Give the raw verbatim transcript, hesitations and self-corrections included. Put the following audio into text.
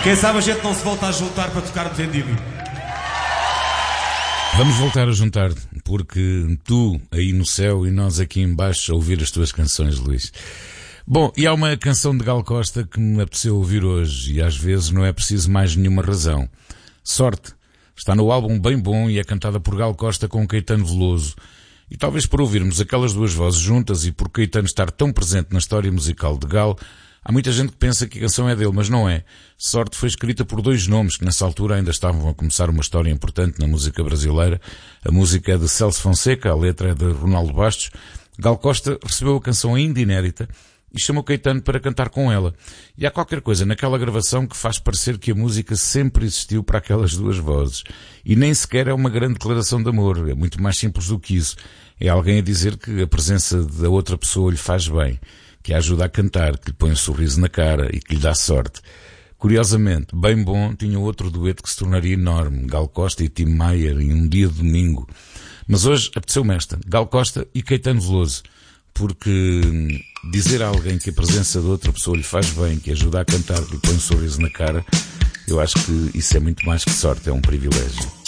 Quem sabe a gente não se volta a juntar para tocar de Vendílio. Vamos voltar a juntar-te, porque tu aí no céu e nós aqui em baixo a ouvir as tuas canções, Luís. Bom, e há uma canção de Gal Costa que me apeteceu ouvir hoje, e às vezes não é preciso mais nenhuma razão. Sorte. Está no álbum Bem Bom e é cantada por Gal Costa com Caetano Veloso. E talvez por ouvirmos aquelas duas vozes juntas e por Caetano estar tão presente na história musical de Gal, há muita gente que pensa que a canção é dele, mas não é. Sorte foi escrita por dois nomes que nessa altura ainda estavam a começar uma história importante na música brasileira. A música é de Celso Fonseca, a letra é de Ronaldo Bastos. Gal Costa recebeu a canção ainda inédita e chamou Caetano para cantar com ela. E há qualquer coisa naquela gravação que faz parecer que a música sempre existiu para aquelas duas vozes. E nem sequer é uma grande declaração de amor, é muito mais simples do que isso. É alguém a dizer que a presença da outra pessoa lhe faz bem, que a ajuda a cantar, que lhe põe um sorriso na cara e que lhe dá sorte. Curiosamente, Bem Bom tinha outro dueto que se tornaria enorme, Gal Costa e Tim Maia, em Um Dia de Domingo. Mas hoje apeteceu-me esta, Gal Costa e Caetano Veloso, porque dizer a alguém que a presença de outra pessoa lhe faz bem, que ajuda a cantar, que lhe põe um sorriso na cara, eu acho que isso é muito mais que sorte, é um privilégio.